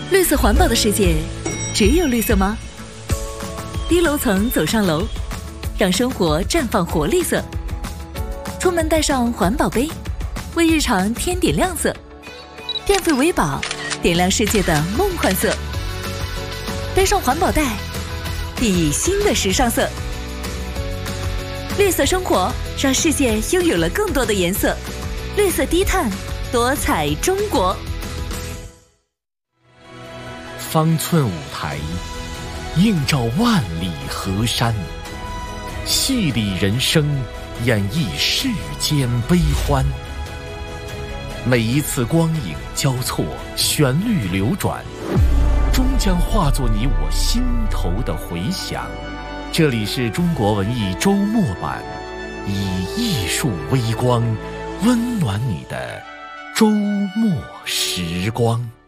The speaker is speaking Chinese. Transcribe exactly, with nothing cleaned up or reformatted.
绿色环保的世界，只有绿色吗？低楼层走上楼，让生活绽放活力色。出门带上环保杯，为日常添点亮色。电费为宝，点亮世界的梦幻色。背上环保袋，熠熠新的时尚色。绿色生活，让世界拥有了更多的颜色。绿色低碳，多彩中国。 方寸舞台，映照万里河山，戏里人生，演绎世间悲欢。每一次光影交错，旋律流转，终将化作你我心头的回响。这里是中国文艺周末版，以艺术微光温暖你的周末时光。